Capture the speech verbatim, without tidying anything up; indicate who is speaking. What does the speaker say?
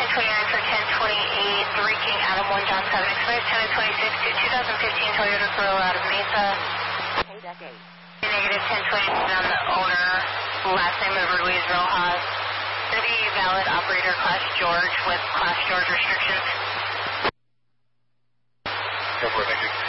Speaker 1: ten twenty-nine for ten twenty-eight, reaching Adam one John seven Express, ten twenty-six to twenty fifteen Toyota Corolla out of Mesa.
Speaker 2: Hey, that's eight.
Speaker 1: Negative ten twenty-nine on the owner, last name of Ruiz Rojas. City valid operator Class George with Class George restrictions.
Speaker 3: Go for it, thank you.